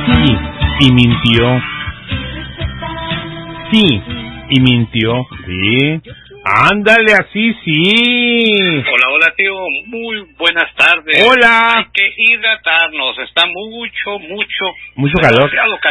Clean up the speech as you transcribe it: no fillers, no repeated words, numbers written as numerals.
Sí, y mintió. Sí, y mintió. Sí. Ándale, así sí. Hola, tío. Muy buenas tardes. Hola. Hay que hidratarnos. Está mucho calor. demasiado